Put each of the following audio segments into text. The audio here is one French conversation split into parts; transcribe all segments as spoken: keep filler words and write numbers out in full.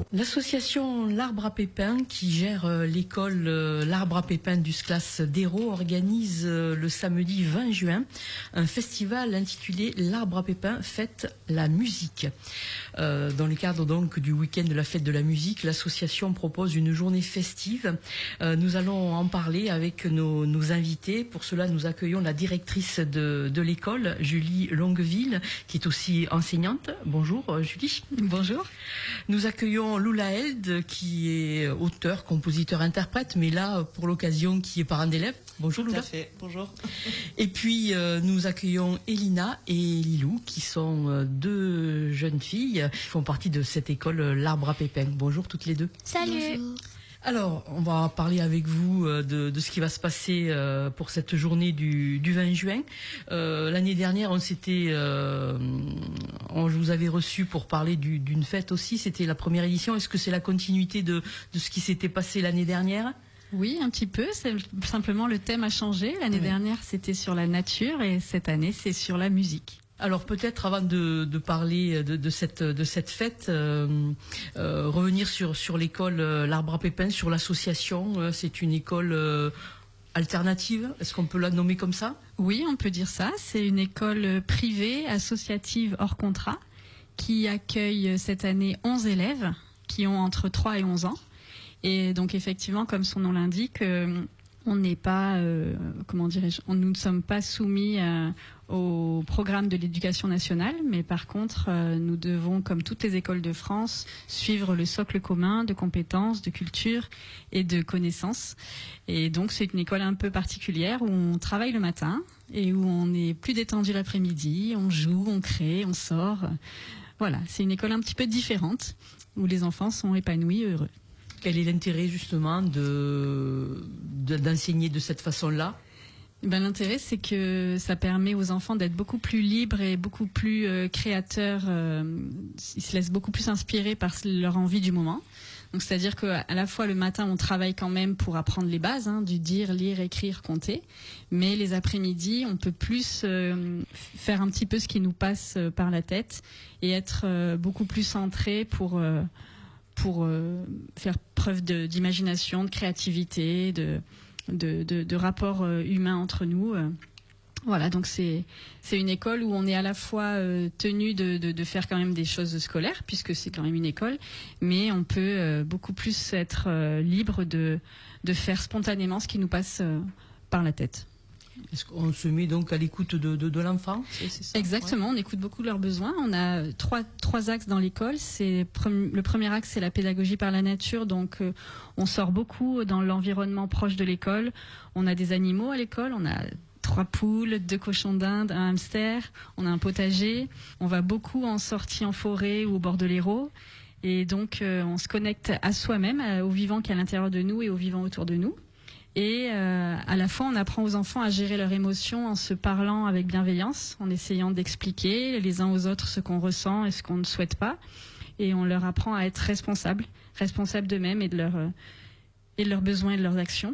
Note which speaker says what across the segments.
Speaker 1: L'association L'Arbre à Pépins, qui gère euh, l'école euh, L'Arbre à Pépins du SCLAS d'Hérault, organise euh, le samedi vingt juin un festival intitulé L'Arbre à Pépins fête la musique. Euh, dans le cadre donc du week-end de la fête de la musique, l'association propose une journée festive. Euh, nous allons en parler avec nos, nos invités. Pour cela, nous accueillons la directrice de, de l'école, Julie Longueville, qui est aussi enseignante. Bonjour euh, Julie.
Speaker 2: Bonjour.
Speaker 1: Nous accueillons Lula Held, qui est auteur, compositeur, interprète, mais là, pour l'occasion, qui est parent d'élèves. Bonjour Lula.
Speaker 2: Tout à fait, bonjour.
Speaker 1: Et puis, euh, nous accueillons Elina et Lilou, qui sont euh, deux jeunes filles qui font partie de cette école euh, L'Arbre à Pépins. Bonjour toutes les deux.
Speaker 3: Salut.
Speaker 2: Bonjour.
Speaker 1: Alors, on va parler avec vous euh, de, de ce qui va se passer euh, pour cette journée du, du vingt juin. Euh, l'année dernière, on s'était, euh, on, je vous avais reçu pour parler du, d'une fête aussi. C'était la première édition. Est-ce que c'est la continuité de, de ce qui s'était passé l'année dernière ?
Speaker 2: Oui, un petit peu. C'est simplement le thème a changé. L'année oui. dernière, c'était sur la nature et cette année, c'est sur la musique.
Speaker 1: Alors peut-être avant de, de parler de, de cette de cette fête, euh, euh, revenir sur sur l'école euh, L'Arbre à Pépins, sur l'association. Euh, c'est une école euh, alternative. Est-ce qu'on peut la nommer comme ça ?
Speaker 2: Oui, on peut dire ça. C'est une école privée, associative hors contrat, qui accueille cette année onze élèves qui ont entre trois et onze ans. Et donc effectivement, comme son nom l'indique, euh, on n'est pas, euh, comment dirais-je, on, nous ne sommes pas soumis euh, au programme de l'éducation nationale, mais par contre, euh, nous devons, comme toutes les écoles de France, suivre le socle commun de compétences, de culture et de connaissances. Et donc, c'est une école un peu particulière où on travaille le matin et où on est plus détendu l'après-midi, on joue, on crée, on sort. Voilà, c'est une école un petit peu différente où les enfants sont épanouis et heureux.
Speaker 1: Quel est l'intérêt justement de, de d'enseigner de cette façon-là ?
Speaker 2: Ben, l'intérêt, c'est que ça permet aux enfants d'être beaucoup plus libres et beaucoup plus euh, créateurs. Euh, ils se laissent beaucoup plus inspirer par leur envie du moment. Donc, c'est-à-dire qu'à la fois le matin, on travaille quand même pour apprendre les bases, hein, du dire, lire, écrire, compter. Mais les après-midi, on peut plus euh, faire un petit peu ce qui nous passe euh, par la tête et être euh, beaucoup plus centré pour euh, pour euh, faire preuve de, d'imagination, de créativité, de de, de, de rapport euh, humain entre nous. Euh. Voilà, donc c'est c'est une école où on est à la fois euh, tenu de, de de faire quand même des choses scolaires puisque c'est quand même une école, mais on peut euh, beaucoup plus être euh, libre de de faire spontanément ce qui nous passe euh, par la tête.
Speaker 1: Est-ce qu'on se met donc à l'écoute de, de, de l'enfant ? C'est, c'est ça,
Speaker 2: exactement, ouais. On écoute beaucoup leurs besoins. On a trois, trois axes dans l'école. C'est, le premier axe, c'est la pédagogie par la nature. Donc, euh, on sort beaucoup dans l'environnement proche de l'école. On a des animaux à l'école. On a trois poules, deux cochons d'Inde, un hamster. On a un potager. On va beaucoup en sortie en forêt ou au bord de l'Hérault. Et donc, euh, on se connecte à soi-même, à, au vivant qui est à l'intérieur de nous et au vivant autour de nous. Et euh, à la fois, on apprend aux enfants à gérer leurs émotions en se parlant avec bienveillance, en essayant d'expliquer les uns aux autres ce qu'on ressent et ce qu'on ne souhaite pas. Et on leur apprend à être responsables, responsables d'eux-mêmes et de leurs euh, et de leurs besoins et de leurs actions.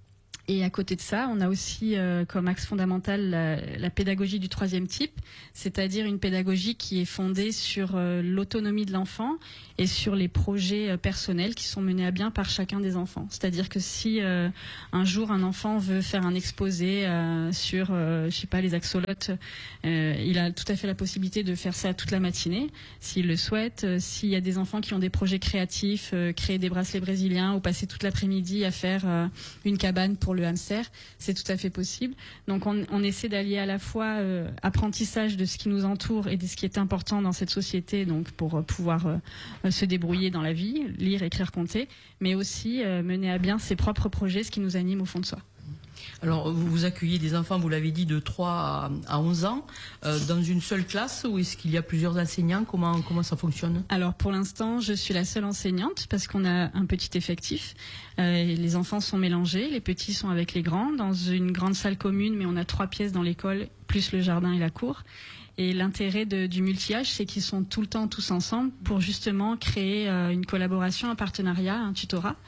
Speaker 2: Et à côté de ça, on a aussi euh, comme axe fondamental la, la pédagogie du troisième type, c'est-à-dire une pédagogie qui est fondée sur euh, l'autonomie de l'enfant et sur les projets euh, personnels qui sont menés à bien par chacun des enfants. C'est-à-dire que si euh, un jour un enfant veut faire un exposé euh, sur, euh, je sais pas, les axolotes, euh, il a tout à fait la possibilité de faire ça toute la matinée, s'il le souhaite. Euh, s'il y a des enfants qui ont des projets créatifs, euh, créer des bracelets brésiliens ou passer toute l'après-midi à faire euh, une cabane pour le hamster, c'est tout à fait possible. Donc on, on essaie d'allier à la fois euh, apprentissage de ce qui nous entoure et de ce qui est important dans cette société, donc pour euh, pouvoir euh, se débrouiller dans la vie, lire, écrire, compter, mais aussi euh, mener à bien ses propres projets, ce qui nous anime au fond de soi.
Speaker 1: Alors, vous, vous accueillez des enfants, vous l'avez dit, de trois à onze ans, euh, dans une seule classe, ou est-ce qu'il y a plusieurs enseignants ? Comment, comment ça fonctionne ?
Speaker 2: Alors, pour l'instant, je suis la seule enseignante, parce qu'on a un petit effectif. Euh, les enfants sont mélangés, les petits sont avec les grands, dans une grande salle commune, mais on a trois pièces dans l'école, plus le jardin et la cour. Et l'intérêt de, du multi-âge, c'est qu'ils sont tout le temps tous ensemble pour justement créer euh, une collaboration, un partenariat, un tutorat.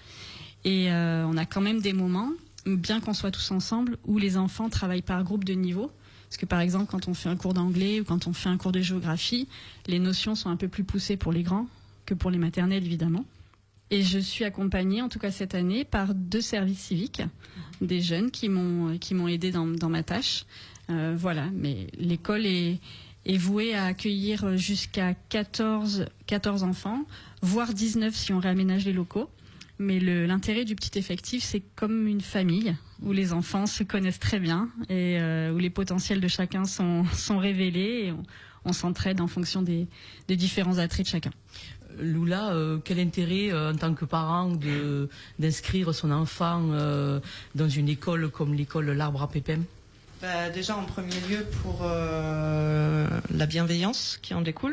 Speaker 2: Et euh, on a quand même des moments, bien qu'on soit tous ensemble, où les enfants travaillent par groupe de niveau. Parce que par exemple, quand on fait un cours d'anglais ou quand on fait un cours de géographie, les notions sont un peu plus poussées pour les grands que pour les maternelles, évidemment. Et je suis accompagnée, en tout cas cette année, par deux services civiques, des jeunes qui m'ont qui m'ont aidée dans, dans ma tâche. Euh, voilà, mais l'école est, est vouée à accueillir jusqu'à quatorze, quatorze enfants, voire dix-neuf si on réaménage les locaux. Mais le, l'intérêt du petit effectif, c'est comme une famille où les enfants se connaissent très bien et euh, où les potentiels de chacun sont, sont révélés et on, on s'entraide en fonction des, des différents attraits de chacun.
Speaker 1: Loula, euh, quel intérêt euh, en tant que parent de, d'inscrire son enfant euh, dans une école comme l'école L'Arbre à Pépins?
Speaker 3: Bah, déjà en premier lieu pour euh, la bienveillance qui en découle,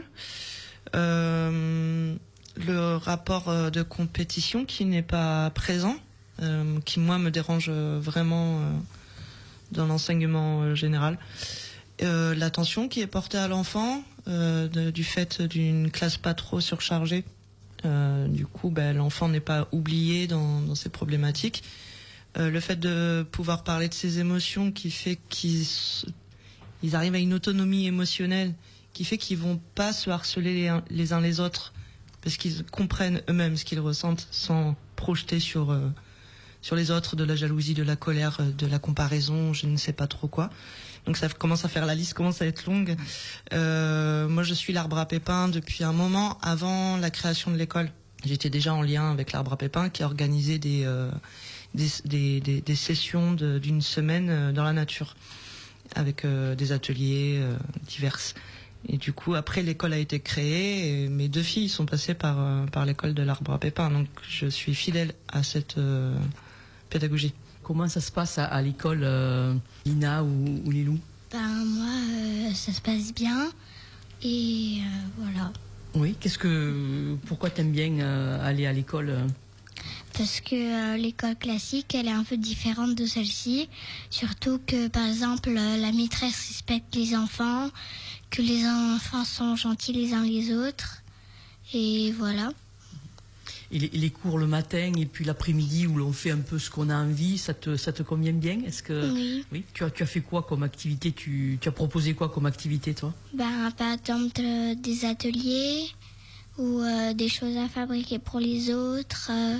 Speaker 3: euh, le rapport de compétition qui n'est pas présent, euh, qui moi me dérange vraiment euh, dans l'enseignement général. Euh, l'attention qui est portée à l'enfant euh, de, du fait d'une classe pas trop surchargée. Euh, du coup, ben, l'enfant n'est pas oublié dans, dans ses problématiques. Euh, le fait de pouvoir parler de ses émotions qui fait qu'ils ils arrivent à une autonomie émotionnelle qui fait qu'ils vont pas se harceler les uns les, uns les autres parce qu'ils comprennent eux-mêmes ce qu'ils ressentent sans projeter sur, euh, sur les autres de la jalousie, de la colère, de la comparaison, je ne sais pas trop quoi. Donc ça commence à faire la liste, commence à être longue. Euh, moi, je suis l'Arbre à Pépins depuis un moment avant la création de l'école. J'étais déjà en lien avec l'Arbre à Pépins qui organisait des, euh, des, des, des, des sessions de, d'une semaine dans la nature avec euh, des ateliers euh, divers. Et du coup, après, l'école a été créée et mes deux filles sont passées par, euh, par l'école de l'Arbre à Pépins. Donc je suis fidèle à cette euh, pédagogie.
Speaker 1: Comment ça se passe à, à l'école, euh, Lina ou, ou Lilou?
Speaker 4: Ben moi, euh, ça se passe bien et euh, voilà.
Speaker 1: Oui, qu'est-ce que, pourquoi t'aimes bien euh, aller à l'école? euh
Speaker 4: Parce que euh, l'école classique, elle est un peu différente de celle-ci. Surtout que, par exemple, euh, la maîtresse respecte les enfants, que les enfants sont gentils les uns les autres, et voilà.
Speaker 1: Et les, les cours le matin et puis l'après-midi où l'on fait un peu ce qu'on a envie, ça te, ça te convient bien? Est-ce que
Speaker 4: Oui.
Speaker 1: Oui. Tu as, tu as fait quoi comme activité? Tu, tu as proposé quoi comme activité, toi?
Speaker 4: Ben, par exemple, euh, des ateliers ou euh, des choses à fabriquer pour les autres, euh,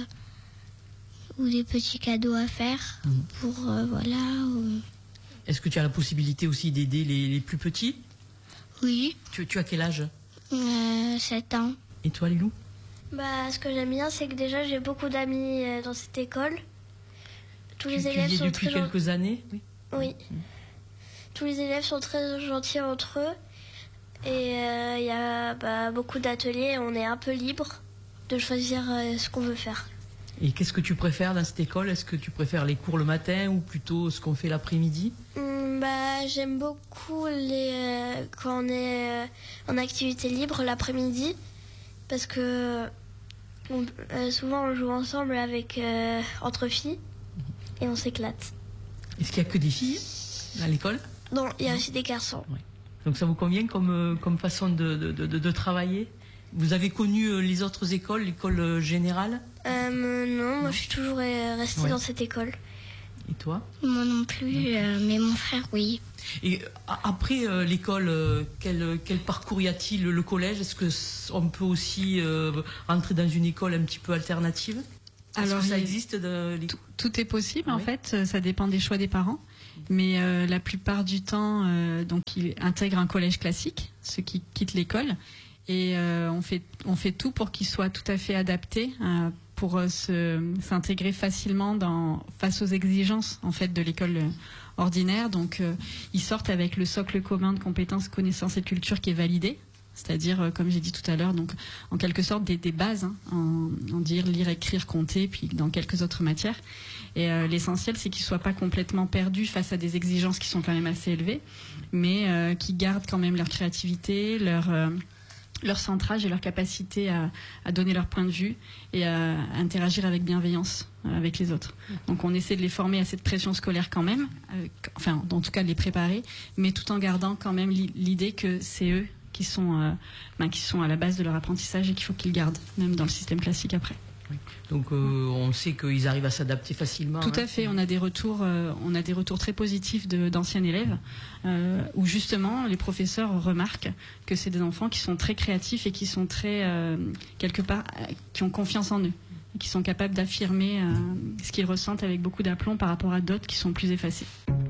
Speaker 4: ou des petits cadeaux à faire mmh. pour euh, voilà. Ou...
Speaker 1: Est-ce que tu as la possibilité aussi d'aider les, les plus petits?
Speaker 4: Oui.
Speaker 1: Tu, tu as quel âge?
Speaker 4: euh, sept ans.
Speaker 1: Et toi, Lilou?
Speaker 5: Bah, ce que j'aime bien, c'est que déjà j'ai beaucoup d'amis euh, dans cette école. Tous les
Speaker 1: tu,
Speaker 5: élèves
Speaker 1: tu y es
Speaker 5: sont
Speaker 1: depuis
Speaker 5: très
Speaker 1: quelques années? Oui.
Speaker 5: Oui. Mmh. Tous les élèves sont très gentils entre eux. Et il euh, y a bah, beaucoup d'ateliers. On est un peu libre de choisir euh, ce qu'on veut faire.
Speaker 1: Et qu'est-ce que tu préfères dans cette école? Est-ce que tu préfères les cours le matin ou plutôt ce qu'on fait l'après-midi?
Speaker 5: mmh, bah, J'aime beaucoup les, euh, quand on est euh, en activité libre l'après-midi. Parce que on, euh, souvent on joue ensemble avec euh, entre filles et on s'éclate.
Speaker 1: Est-ce qu'il n'y a que des filles à l'école?
Speaker 5: Non, il y a aussi des garçons.
Speaker 1: Oui. Donc ça vous convient comme, comme façon de, de, de, de travailler? Vous avez connu les autres écoles, l'école générale?
Speaker 5: euh, Non, moi je suis toujours restée ouais. dans cette école.
Speaker 1: Et toi?
Speaker 4: Moi non plus, euh, mais mon frère oui.
Speaker 1: Et après euh, l'école, euh, quel, quel parcours y a-t-il? Le collège, est-ce qu'on peut aussi euh, rentrer dans une école un petit peu alternative?
Speaker 2: Alors
Speaker 1: que ça existe de...
Speaker 2: tout, tout est possible, ah, en
Speaker 1: oui.
Speaker 2: fait, ça dépend des choix des parents. Mais euh, la plupart du temps, euh, donc, ils intègrent un collège classique, ceux qui quittent l'école. Et euh, on, fait, on fait tout pour qu'il soit tout à fait adapté, euh, pour euh, se, s'intégrer facilement dans, face aux exigences en fait, de l'école euh, ordinaire. Donc euh, ils sortent avec le socle commun de compétences, connaissances et culture qui est validé. C'est-à-dire, euh, comme j'ai dit tout à l'heure, donc en quelque sorte des, des bases, hein, en, en dire, lire, écrire, compter, puis dans quelques autres matières. Et euh, l'essentiel, c'est qu'ils ne soient pas complètement perdus face à des exigences qui sont quand même assez élevées, mais euh, qui gardent quand même leur créativité, leur... Euh, leur centrage et leur capacité à, à donner leur point de vue et à, à interagir avec bienveillance euh, avec les autres. Donc on essaie de les former à cette pression scolaire quand même, euh, enfin en tout cas de les préparer, mais tout en gardant quand même l'idée que c'est eux qui sont, euh, ben, qui sont à la base de leur apprentissage et qu'il faut qu'ils gardent, même dans le système classique après.
Speaker 1: Oui. Donc euh, on sait qu'ils arrivent à s'adapter facilement.
Speaker 2: Tout
Speaker 1: hein.
Speaker 2: à fait. On a des retours, euh, on a des retours très positifs de, d'anciens élèves, euh, où justement les professeurs remarquent que c'est des enfants qui sont très créatifs et qui sont très euh, quelque part, euh, qui ont confiance en eux. qui sont capables d'affirmer euh, ce qu'ils ressentent avec beaucoup d'aplomb par rapport à d'autres qui sont plus effacés.